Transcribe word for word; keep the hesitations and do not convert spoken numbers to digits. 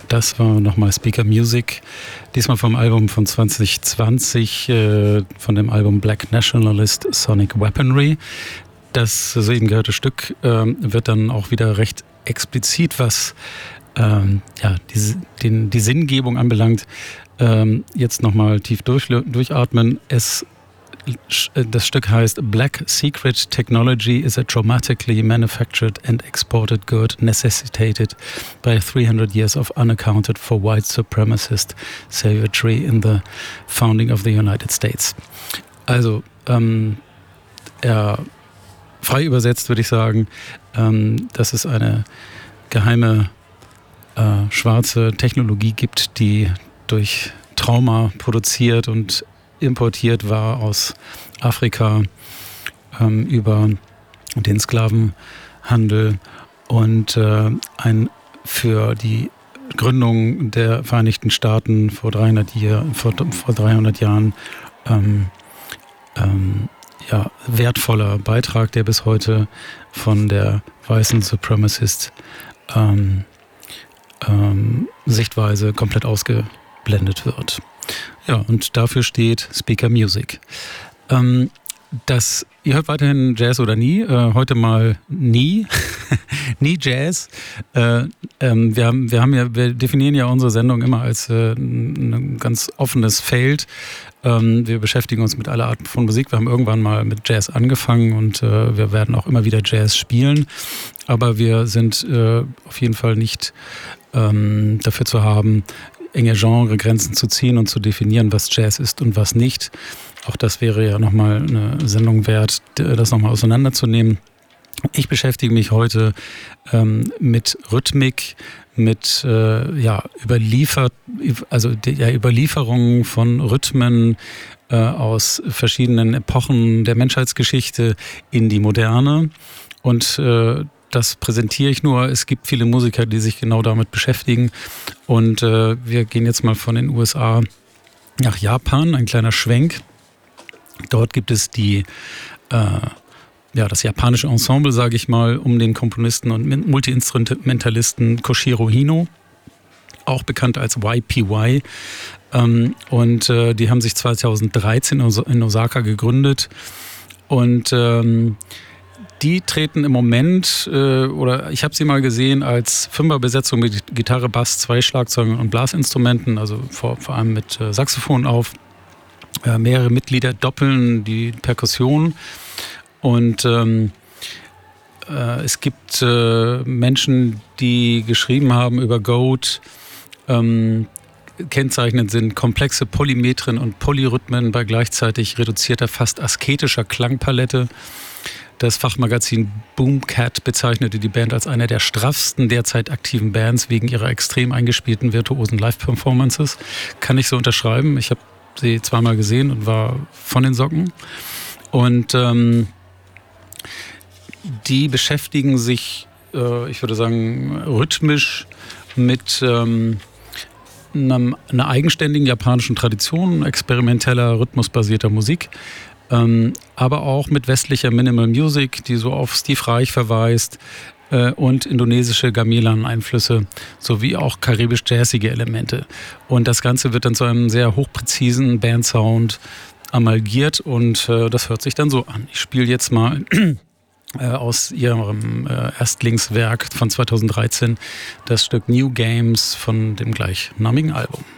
Das war nochmal Speaker Music, diesmal vom Album von zwanzig zwanzig, äh, von dem Album Black Nationalist Sonic Weaponry. Das soeben gehörte Stück äh, wird dann auch wieder recht explizit, was ähm, ja, die, den, die Sinngebung anbelangt. Ähm, jetzt nochmal tief durch, durchatmen. Es Das Stück heißt Black Secret Technology is a dramatically manufactured and exported good necessitated by three hundred years of unaccounted for white supremacist savagery in the founding of the United States. Also, ähm, ja, frei übersetzt würde ich sagen, ähm, dass es eine geheime äh, schwarze Technologie gibt, die durch Trauma produziert und importiert war aus Afrika ähm, über den Sklavenhandel und äh, ein für die Gründung der Vereinigten Staaten vor dreihundert, Jahr, vor, vor dreihundert Jahren ähm, ähm, ja, wertvoller Beitrag, der bis heute von der weißen Supremacist ähm, ähm, Sichtweise komplett ausgeblendet wird. Ja, und dafür steht Speaker Music. Ähm, das, ihr hört weiterhin Jazz oder nie, äh, heute mal nie, nie Jazz. Äh, ähm, wir, haben, wir, haben ja, wir definieren ja unsere Sendung immer als äh, ein ganz offenes Feld. Ähm, wir beschäftigen uns mit aller Art von Musik. Wir haben irgendwann mal mit Jazz angefangen und äh, wir werden auch immer wieder Jazz spielen. Aber wir sind äh, auf jeden Fall nicht ähm, dafür zu haben, enge Genregrenzen zu ziehen und zu definieren, was Jazz ist und was nicht. Auch das wäre ja nochmal eine Sendung wert, das nochmal auseinanderzunehmen. Ich beschäftige mich heute ähm, mit Rhythmik, mit äh, ja, Überliefer, also die, ja, Überlieferungen von Rhythmen äh, aus verschiedenen Epochen der Menschheitsgeschichte in die Moderne. Und äh, das präsentiere ich nur. Es gibt viele Musiker, die sich genau damit beschäftigen. Und äh, wir gehen jetzt mal von den U S A nach Japan, ein kleiner Schwenk. Dort gibt es die, äh, ja, das japanische Ensemble, sage ich mal, um den Komponisten und Multi-Instrumentalisten Koshiro Hino, auch bekannt als Y P Y. Ähm, und äh, die haben sich zweitausenddreizehn in Osaka gegründet. Und ähm, die treten im Moment, äh, oder ich habe sie mal gesehen, als Fünferbesetzung mit Gitarre, Bass, zwei Schlagzeugen und Blasinstrumenten, also vor, vor allem mit äh, Saxophon auf. Äh, mehrere Mitglieder doppeln die Perkussion. Und ähm, äh, es gibt äh, Menschen, die geschrieben haben über Goat, ähm, kennzeichnend sind komplexe Polymetren und Polyrhythmen bei gleichzeitig reduzierter, fast asketischer Klangpalette. Das Fachmagazin Boomcat bezeichnete die Band als eine der straffsten derzeit aktiven Bands wegen ihrer extrem eingespielten virtuosen Live-Performances. Kann ich so unterschreiben. Ich habe sie zweimal gesehen und war von den Socken. Und ähm, die beschäftigen sich, äh, ich würde sagen, rhythmisch mit ähm, einer, einer eigenständigen japanischen Tradition experimenteller, rhythmusbasierter Musik. Ähm, aber auch mit westlicher Minimal Music, die so auf Steve Reich verweist äh, und indonesische Gamelan-Einflüsse sowie auch karibisch-jazzige Elemente. Und das Ganze wird dann zu einem sehr hochpräzisen Bandsound amalgiert und äh, das hört sich dann so an. Ich spiele jetzt mal äh, aus ihrem äh, Erstlingswerk von zweitausenddreizehn das Stück New Games von dem gleichnamigen Album.